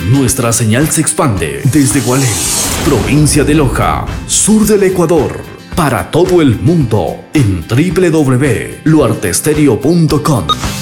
Nuestra señal se expande desde Gualey, provincia de Loja, sur del Ecuador, para todo el mundo en www.luartestereo.com.